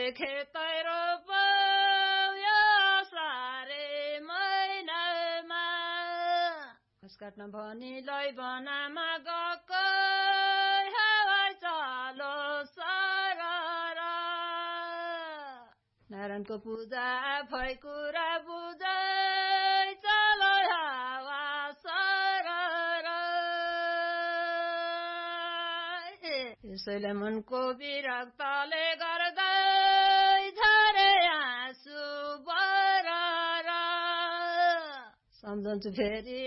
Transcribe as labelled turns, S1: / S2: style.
S1: खेतै रोप्यो सारे महिनामा घाँस काट्न भनी लैबनामा गएको हवाई चालो सरर नारायणको पूजा भई कुरा बुझै चलो हावा सरर यसैले मनको विरक्तले गर्दै झरे आँसु बरर सम्झन्छु फेरि